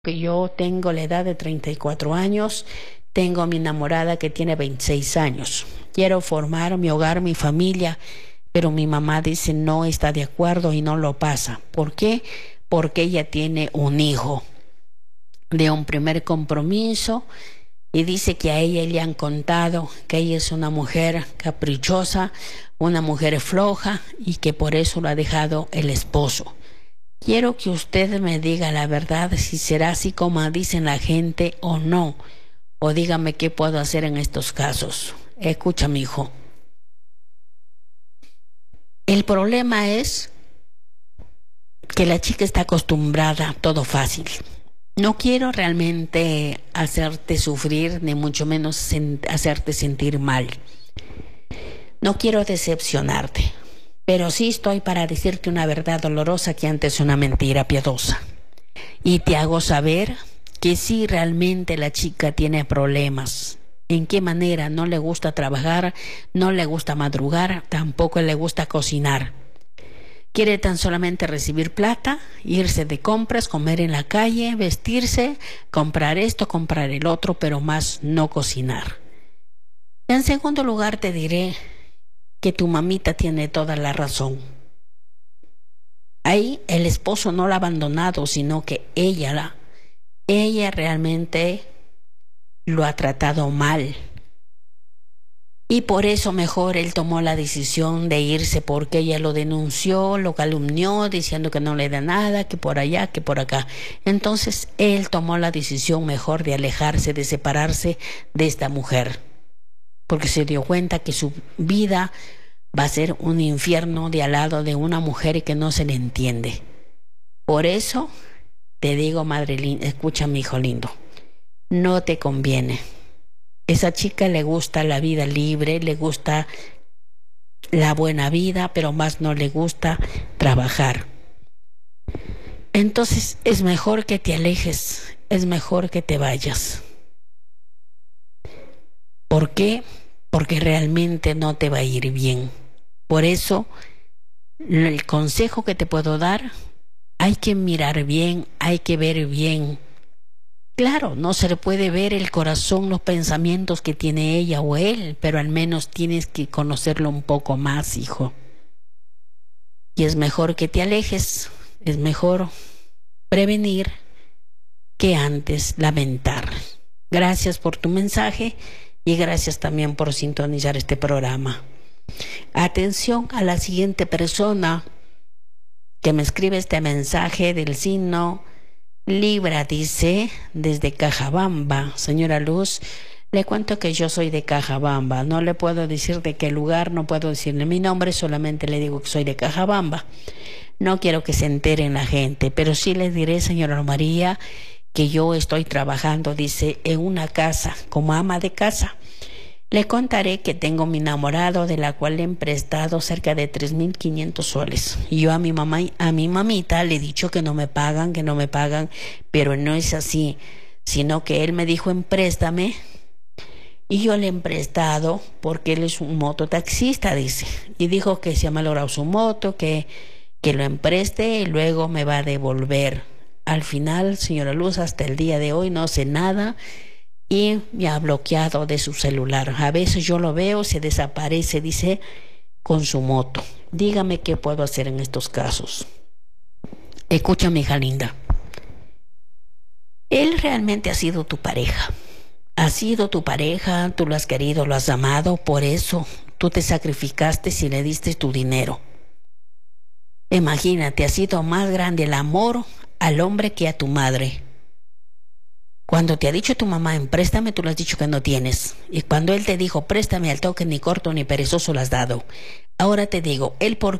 Que yo tengo la edad de 34 años, tengo a mi enamorada que tiene 26 años. Quiero formar mi hogar, mi familia, pero mi mamá dice no está de acuerdo y no lo pasa. ¿Por qué? Porque ella tiene un hijo de un primer compromiso y dice que a ella le han contado que ella es una mujer caprichosa, una mujer floja y que por eso lo ha dejado el esposo. Quiero que usted me diga la verdad, si será así como dicen la gente o no. O dígame qué puedo hacer en estos casos. Escucha, mi hijo. El problema es que la chica está acostumbrada a todo fácil. No quiero realmente hacerte sufrir, ni mucho menos hacerte sentir mal. No quiero decepcionarte. Pero sí estoy para decirte una verdad dolorosa que antes una mentira piadosa. Y te hago saber que sí realmente la chica tiene problemas. ¿En qué manera? No le gusta trabajar, no le gusta madrugar, tampoco le gusta cocinar. Quiere tan solamente recibir plata, irse de compras, comer en la calle, vestirse, comprar esto, comprar el otro, pero más no cocinar. En segundo lugar te diré que tu mamita tiene toda la razón. Ahí el esposo no la ha abandonado, sino que ella realmente lo ha tratado mal. Y por eso mejor él tomó la decisión de irse, porque ella lo denunció, lo calumnió, diciendo que no le da nada, que por allá, que por acá. Entonces él tomó la decisión mejor de alejarse, de separarse de esta mujer, porque se dio cuenta que su vida va a ser un infierno de al lado de una mujer que no se le entiende. Por eso te digo, madre linda, escucha, mi hijo lindo, no te conviene. Esa chica le gusta la vida libre, le gusta la buena vida, pero más no le gusta trabajar. Entonces es mejor que te alejes, es mejor que te vayas. ¿Por qué? Porque realmente no te va a ir bien. Por eso, el consejo que te puedo dar, hay que mirar bien, hay que ver bien. Claro, no se le puede ver el corazón, los pensamientos que tiene ella o él, pero al menos tienes que conocerlo un poco más, hijo. Y es mejor que te alejes, es mejor prevenir que antes lamentar. Gracias por tu mensaje y gracias también por sintonizar este programa. Atención a la siguiente persona que me escribe este mensaje del signo Libra, dice, desde Cajabamba. Señora Luz, le cuento que yo soy de Cajabamba. No le puedo decir de qué lugar, no puedo decirle mi nombre, solamente le digo que soy de Cajabamba. No quiero que se enteren la gente, pero sí le diré, señora María, que yo estoy trabajando, dice, en una casa, como ama de casa. Le contaré que tengo mi enamorado, de la cual le he prestado cerca de 3.500 soles. Y yo a mi mamita le he dicho que no me pagan, pero no es así, sino que él me dijo empréstame, y yo le he prestado porque él es un mototaxista, dice, y dijo que se ha malogrado su moto, que lo empreste y luego me va a devolver. Al final, señora Luz, hasta el día de hoy no sé nada. Y me ha bloqueado de su celular. A veces yo lo veo, se desaparece, dice, con su moto. Dígame qué puedo hacer en estos casos. Escúchame, hija linda. Él realmente ha sido tu pareja. Ha sido tu pareja, tú lo has querido, lo has amado, por eso tú te sacrificaste y le diste tu dinero. Imagínate, ha sido más grande el amor al hombre que a tu madre. Cuando te ha dicho tu mamá, empréstame, tú le has dicho que no tienes. Y cuando él te dijo, préstame, al toque, ni corto ni perezoso lo has dado. Ahora te digo, él por